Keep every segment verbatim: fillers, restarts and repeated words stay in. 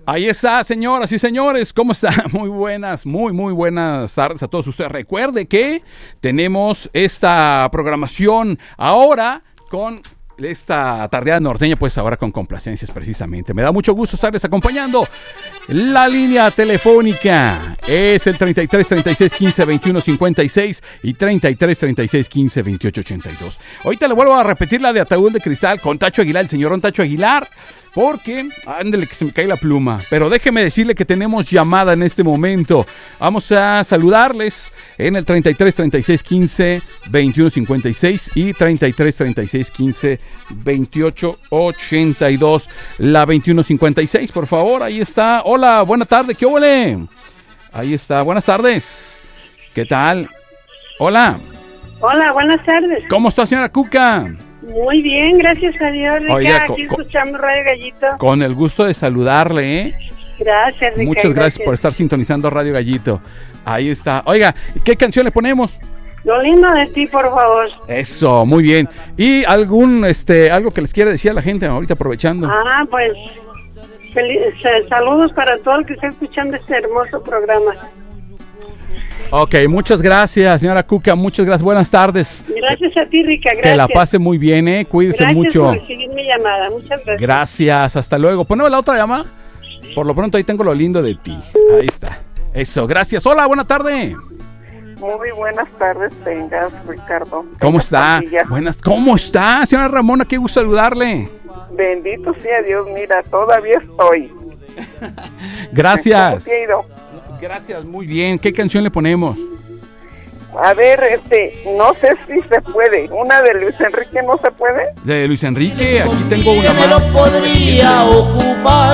Ahí está, señoras y señores, ¿cómo están? Muy buenas, muy, muy buenas tardes a todos ustedes. Recuerde que tenemos esta programación ahora con esta tardeada norteña, pues ahora con complacencias precisamente. Me da mucho gusto estarles acompañando. La línea telefónica es el treinta y tres, treinta y seis, quince, veintiuno, cincuenta y seis y treinta y tres, treinta y seis, quince, veintiocho, ochenta y dos. Ahorita le vuelvo a repetir la de Ataúd de Cristal con Tacho Aguilar, el señorón Tacho Aguilar. Porque, ándale que se me cae la pluma, pero déjeme decirle que tenemos llamada en este momento. Vamos a saludarles en el treinta y tres, treinta y seis, quince, veintiuno, cincuenta y seis y treinta y tres, treinta y seis, quince, veintiocho, ochenta y dos. La veintiuno cincuenta y seis, por favor, ahí está. Hola, buena tarde, ¿qué huele? Ahí está, buenas tardes. ¿Qué tal? Hola. Hola, buenas tardes. ¿Cómo está, señora Cuca? Muy bien, gracias a Dios, Rica. Oiga, aquí co- escuchando Radio Gallito. Con el gusto de saludarle, ¿eh? Gracias, Rica. Muchas gracias, gracias por estar sintonizando Radio Gallito. Ahí está. Oiga, ¿qué canción le ponemos? Lo lindo de ti, por favor. Eso, muy bien. ¿Y algún, este, algo que les quiera decir a la gente ahorita aprovechando? Ah, pues, feliz, saludos para todo el que está escuchando este hermoso programa. Ok, muchas gracias, señora Cuca, muchas gracias, buenas tardes. Gracias a ti, Rica, gracias. Que la pase muy bien, eh, cuídese gracias mucho. Gracias por recibir mi llamada, muchas gracias. Gracias, hasta luego. Poneme la otra llamada. Por lo pronto ahí tengo lo lindo de ti. Ahí está. Eso, gracias. Hola, buena tarde. Muy buenas tardes tengas, Ricardo. ¿Cómo está? Pandilla. Buenas, ¿cómo está, señora Ramona? Qué gusto saludarle. Bendito sea Dios, mira, todavía estoy. Gracias. ¿Cómo te ha ido? Gracias, muy bien. ¿Qué canción le ponemos? A ver, este, no sé si se puede. Una de Luis Enrique, ¿no se puede? De Luis Enrique, aquí tengo una me lo más. podría ocupar.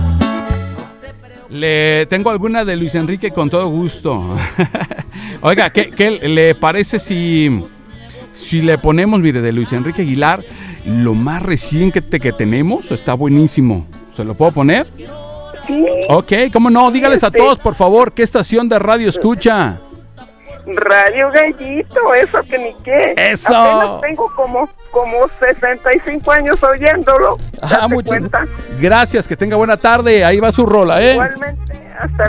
Le tengo alguna de Luis Enrique con todo gusto. Oiga, ¿qué, qué le parece si si le ponemos, mire, de Luis Enrique Aguilar, lo más recién que, te, que tenemos? Está buenísimo. ¿Se lo puedo poner? Sí. Ok, ¿cómo no? Dígales a Este- todos, por favor, ¿qué estación de radio escucha? Radio Gallito, eso que ni qué. ¡Eso! Apenas tengo como, como sesenta y cinco años oyéndolo. Ah, ¿Date muchas cuenta? gracias, que tenga buena tarde. Ahí va su rola, ¿eh? Igualmente, hasta